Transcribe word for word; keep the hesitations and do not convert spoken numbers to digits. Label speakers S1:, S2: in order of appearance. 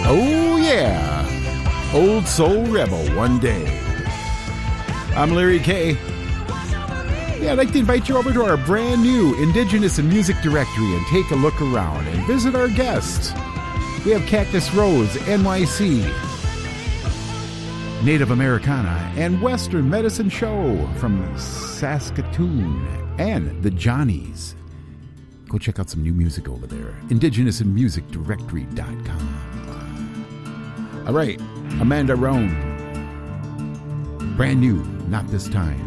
S1: Oh yeah, Old Soul Rebel one day. I'm Larry K. Yeah, I'd like to invite you over to our brand new Indigenous and Music Directory and take a look around and visit our guests. We have Cactus Rose, N Y C, Native Americana, and Western Medicine Show from Saskatoon, and the Johnnies. Go check out some new music over there. indigenous and music directory dot com. All right, Amanda Roan. Brand new, Not This Time.